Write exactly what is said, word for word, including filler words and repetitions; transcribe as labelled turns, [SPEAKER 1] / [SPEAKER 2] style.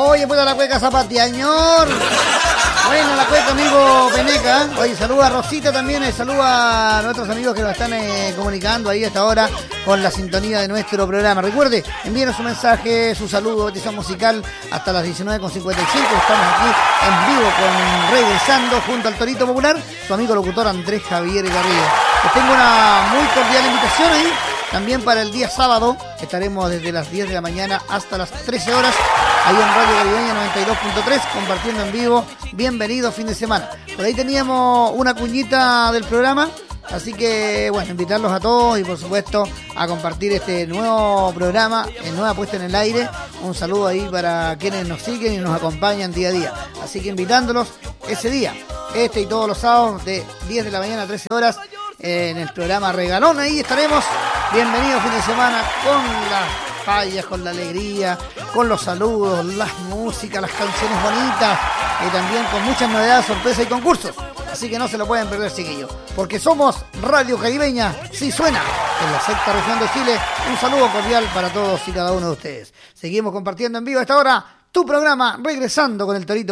[SPEAKER 1] Oye, pues a la cueca Zapatiañor. Bueno, la cueca, amigo Peneca. Oye, saluda a Rosita también, eh, saluda a nuestros amigos que nos están eh, comunicando ahí a esta hora con la sintonía de nuestro programa. Recuerde, envíenos su mensaje, su saludo, petición musical hasta las diecinueve con cincuenta y cinco. Estamos aquí en vivo con Regresando junto al Torito Popular, su amigo locutor Andrés Javier Garrido. Les tengo una muy cordial invitación ahí. También para el día sábado estaremos desde las diez de la mañana hasta las trece horas ahí en Radio Caribeña noventa y dos punto tres compartiendo en vivo. Bienvenido fin de semana. Por ahí teníamos una cuñita del programa, así que bueno, invitarlos a todos y por supuesto a compartir este nuevo programa, en nueva puesta en el aire. Un saludo ahí para quienes nos siguen y nos acompañan día a día. Así que invitándolos ese día, este y todos los sábados de diez de la mañana a trece horas en el programa Regalón. Ahí estaremos. Bienvenidos fin de semana con las fallas, con la alegría, con los saludos, las músicas, las canciones bonitas y también con muchas novedades, sorpresas y concursos. Así que no se lo pueden perder, chiquillos, porque somos Radio Caribeña, sí suena, en la sexta región de Chile. Un saludo cordial para todos y cada uno de ustedes. Seguimos compartiendo en vivo a esta hora tu programa Regresando con el Torito.